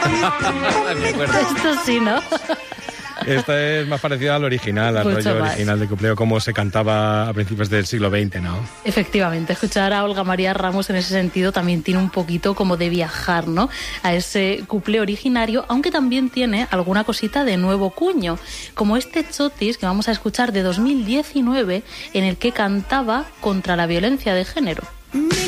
Me acuerdo. Esto sí, ¿no? Esta es más parecida al original, al Mucho rollo más. original de cupleo, como se cantaba a principios del siglo XX, ¿no? Efectivamente, escuchar a Olga María Ramos en ese sentido también tiene un poquito como de viajar, ¿no? A ese cuplé originario, aunque también tiene alguna cosita de nuevo cuño, como este chotis que vamos a escuchar de 2019, en el que cantaba contra la violencia de género.